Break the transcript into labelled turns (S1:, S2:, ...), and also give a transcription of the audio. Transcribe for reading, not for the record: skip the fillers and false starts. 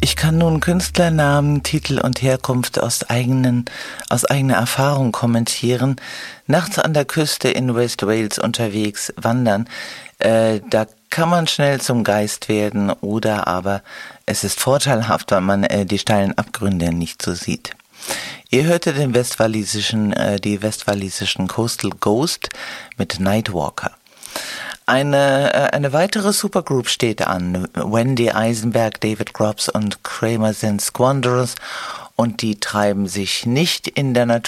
S1: Ich kann nun Künstlernamen, Titel und Herkunft aus eigener Erfahrung kommentieren. Nachts an der Küste in West Wales unterwegs wandern, da kann man schnell zum Geist werden, oder aber es ist vorteilhaft, weil man die steilen Abgründe nicht so sieht. Ihr hörte die westwalisischen Coastal Ghost mit Nightwalker. Eine weitere Supergroup steht an, Wendy Eisenberg, David Grubbs und Kramer sind Squanderers, und die treiben sich nicht in der Natur